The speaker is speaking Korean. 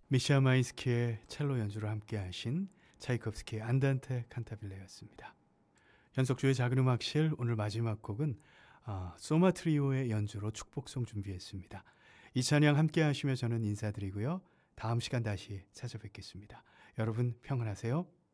미샤 마이스키의 첼로 연주로 함께 하신 차이콥스키의 안단테 칸타빌레였습니다. 현석주의 작은 음악실 오늘 마지막 곡은 소마 트리오의 연주로 축복송 준비했습니다. 이 찬양 함께 하시며 저는 인사드리고요. 다음 시간 다시 찾아뵙겠습니다. 여러분 평안하세요.